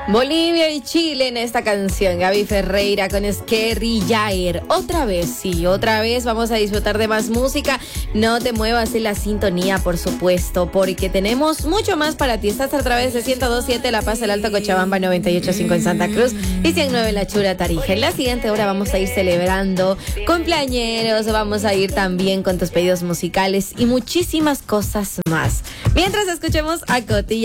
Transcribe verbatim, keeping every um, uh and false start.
Bolivia y Chile en esta canción. Gaby Ferreira con Skerry Jair. Otra vez, sí, otra vez vamos a disfrutar de más música. No te muevas en la sintonía, por supuesto, porque tenemos mucho más para ti. Estás a través de ciento dos punto siete La Paz, el Alto Cochabamba, noventa y ocho punto cinco en Santa Cruz y ciento nueve en La Chura, Tarija. En la siguiente hora vamos a ir celebrando cumpleañeros, vamos a ir también con tus pedidos musicales y muchísimas cosas más. Mientras escuchemos a Coti.